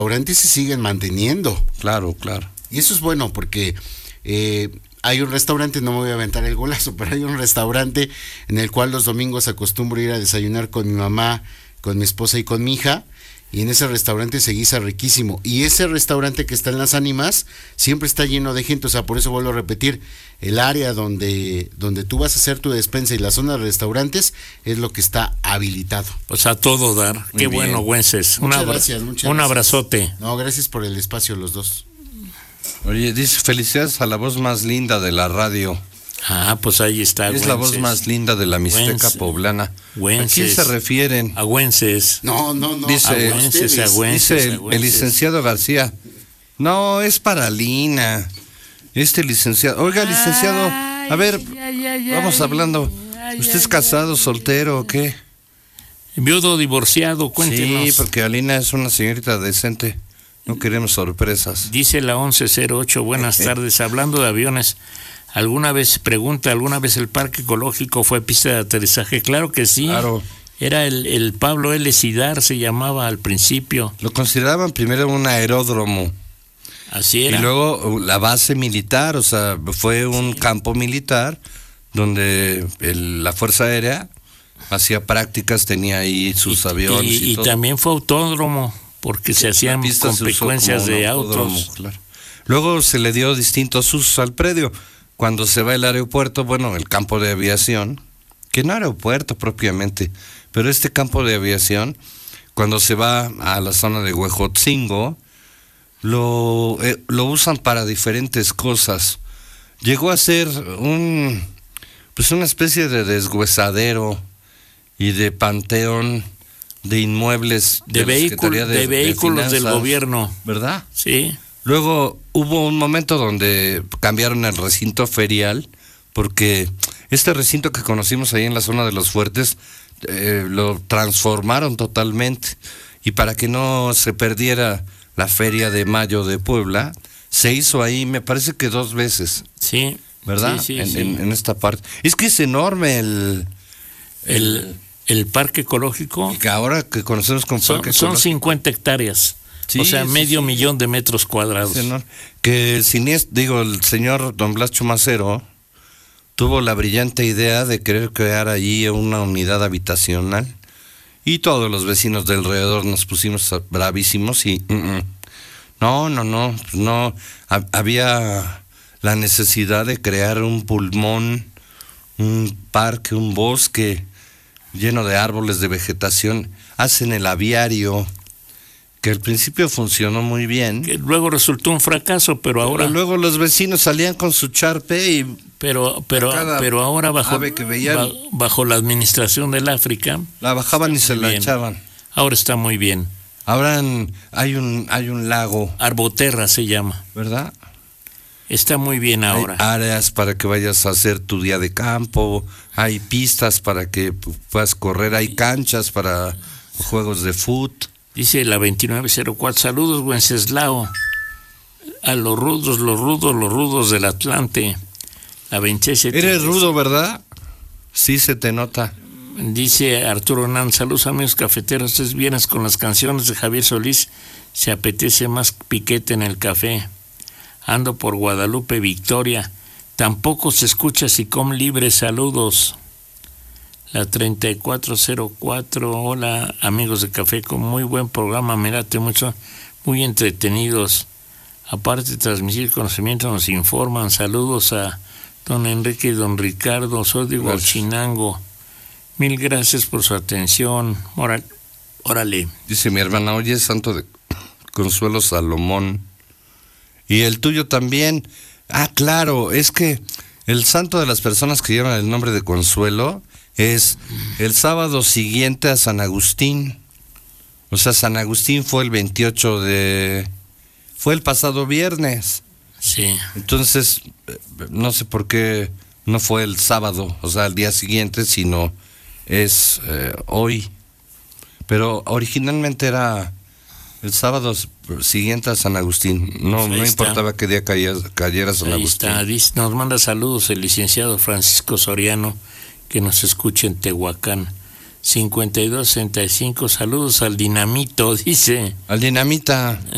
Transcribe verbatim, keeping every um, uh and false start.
restaurantes se siguen manteniendo. Claro, claro. Y eso es bueno porque eh, hay un restaurante, no me voy a aventar el golazo, pero hay un restaurante en el cual los domingos acostumbro ir a desayunar con mi mamá, con mi esposa y con mi hija, y en ese restaurante se guisa riquísimo. Y ese restaurante que está en Las Ánimas siempre está lleno de gente, o sea, por eso vuelvo a repetir, el área donde, donde tú vas a hacer tu despensa y la zona de restaurantes es lo que está habilitado. O sea, todo dar. Muy Qué bien. Bueno, Güences. Un, abra- gracias, un gracias. abrazote. No, gracias por el espacio los dos. Oye, dice, felicidades a la voz más linda de la radio. Ah, pues ahí está. Es Güences. La voz más linda de la Mixteca Güences. Poblana. Güences. ¿A quién se refieren? A Güences. No, no, no. Dice, a Güences, a Güences, dice el, a Güences. el licenciado García. No, es para Lina. Este licenciado. Oiga, licenciado, a ver, ay, ay, vamos hablando. Ay, ¿Usted es casado, soltero o qué? Viudo, divorciado, cuéntenos. Sí, porque Alina es una señorita decente. No queremos sorpresas. Dice la once cero ocho, buenas tardes. Hablando de aviones, ¿alguna vez, pregunta, alguna vez el parque ecológico fue pista de aterrizaje? Claro que sí. Claro. Era el, el Pablo L. Sidar, se llamaba al principio. Lo consideraban primero un aeródromo. Así era. Y luego la base militar, o sea, fue un campo militar donde el, la Fuerza Aérea hacía prácticas, tenía ahí sus y, aviones y, y, y todo. también fue autódromo, porque se hacían consecuencias de autos. Claro. Luego se le dio distintos usos al predio. Cuando se va el aeropuerto, bueno, el campo de aviación, que no aeropuerto propiamente, pero este campo de aviación, cuando se va a la zona de Huejotzingo, lo, eh, lo usan para diferentes cosas. Llegó a ser un, pues una especie de deshuesadero y de panteón de inmuebles de, de, vehículo, de, de vehículos de del gobierno, ¿verdad? Sí. Luego hubo un momento donde cambiaron el recinto ferial, porque este recinto que conocimos ahí en la zona de Los Fuertes eh, lo transformaron totalmente, y para que no se perdiera la Feria de Mayo de Puebla, se hizo ahí, me parece que dos veces. Sí. ¿Verdad? Sí, sí, en, sí. En, en esta parte. Es que es enorme el... El, el, el parque ecológico. Que ahora que conocemos con son, parque son ecológico. cincuenta hectáreas. Sí, o sea, sí, medio sí. millón de metros cuadrados. Sí, ¿no? Que siniestro, digo, el señor don Blas Chumacero tuvo la brillante idea de querer crear allí una unidad habitacional, y todos los vecinos del alrededor nos pusimos bravísimos y uh -uh. no, no, no, no, ha, había la necesidad de crear un pulmón, un parque, un bosque lleno de árboles, de vegetación. Hacen el aviario, que al principio funcionó muy bien. Que luego resultó un fracaso, pero ahora... Pero luego los vecinos salían con su charpe y... Pero pero pero ahora bajo, que veían, ba, bajo la administración del África... La bajaban y se la bien. echaban. Ahora está muy bien. Ahora en, hay un hay un lago. Arboterra se llama. ¿Verdad? Está muy bien ahora. Hay áreas para que vayas a hacer tu día de campo, hay pistas para que puedas correr, hay canchas para juegos de fútbol. Dice la veintinueve cero cuatro, saludos Wenceslao, a los rudos, los rudos, los rudos del Atlante. La veintisiete. Eres rudo, ¿verdad? Sí, se te nota. Dice Arturo Hernández, saludos amigos cafeteros, ustedes vienes con las canciones de Javier Solís, se apetece más piquete en el café. Ando por Guadalupe, Victoria, tampoco se escucha Sicom Libre, saludos. La treinta y cuatro cero cuatro, hola amigos de Café, con muy buen programa, me late mucho, muy entretenidos. Aparte de transmitir conocimiento, nos informan. Saludos a don Enrique y don Ricardo, soy de Huachinango. Mil gracias por su atención. Órale. Órale. Dice mi hermana, oye, santo de Consuelo Salomón. Y el tuyo también. Ah, claro, es que el santo de las personas que llevan el nombre de Consuelo es el sábado siguiente a San Agustín. O sea, San Agustín fue el veintiocho de... Fue el pasado viernes. Sí. Entonces, no sé por qué no fue el sábado, o sea, el día siguiente, sino es eh, hoy. Pero originalmente era el sábado siguiente a San Agustín. No, no importaba qué día cayera, cayera San Ahí Agustín. Está. Dice, nos manda saludos el licenciado Francisco Soriano, que nos escucha en Tehuacán. cincuenta y dos sesenta y cinco, saludos al Dinamito, dice. Al Dinamita.